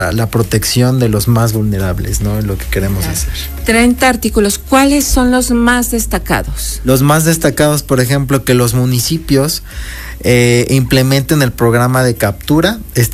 la protección de los más vulnerables, ¿no? Es lo que queremos hacer. 30 artículos. ¿Cuáles son los más destacados? Los más destacados, por ejemplo, que los municipios implementen el programa de captura.